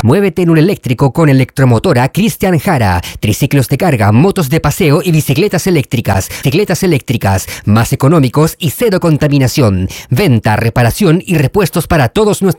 Muévete en un eléctrico con electromotora Cristian Jara. Triciclos de carga, motos de paseo y bicicletas eléctricas. Bicicletas eléctricas, más económicos y cero contaminación. Venta, reparación y repuestos para todos nuestros